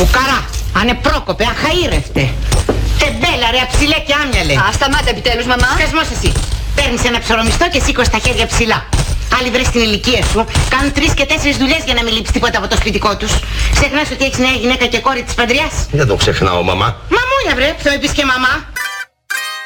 Φουκαρά, ανεπρόκοπε, αχαήρευτε. Τεμπέλα ρε, αψηλέ και άμυαλε. Α, σταμάτα επιτέλους, μαμά. Σκασμός εσύ. Παίρνεις ένα ψωρομιστό και σήκω τα χέρια ψηλά. Άλλοι βρες στην ηλικία σου κάνουν 3 και 4 δουλειές για να μην λείψει τίποτα από το σπιτικό τους. Ξεχνάς ότι έχεις νέα γυναίκα και κόρη της παντριάς? Δεν το ξεχνάω, μαμά. Μαμούλια βρε, θα μου πεις και μαμά.